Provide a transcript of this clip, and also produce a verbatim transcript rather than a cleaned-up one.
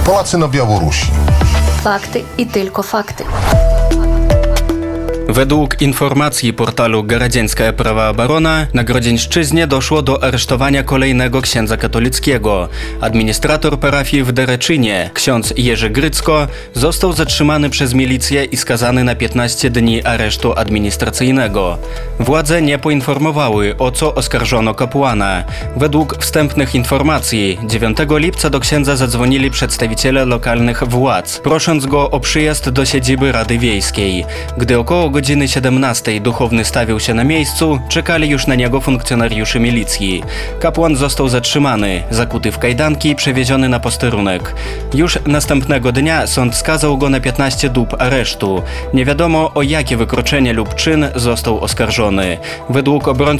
Polacy na Białorusi. Fakty i tylko fakty. Według informacji portalu Garadziańska Prawa Obrona na Grodzieńszczyźnie doszło do aresztowania kolejnego księdza katolickiego. Administrator parafii w Dereczynie, ksiądz Jerzy Grycko, został zatrzymany przez milicję i skazany na piętnaście dni aresztu administracyjnego. Władze nie poinformowały, o co oskarżono kapłana. Według wstępnych informacji dziewiątego lipca do księdza zadzwonili przedstawiciele lokalnych władz, prosząc go o przyjazd do siedziby Rady Wiejskiej. Gdy około godziny siedemnastej duchowny stawił się na miejscu, czekali już na niego funkcjonariusze milicji. Kapłan został zatrzymany, zakuty w kajdanki i przewieziony na posterunek. Już następnego dnia sąd skazał go na piętnaście dób aresztu. Nie wiadomo, o jakie wykroczenie lub czyn został oskarżony. Według obrońców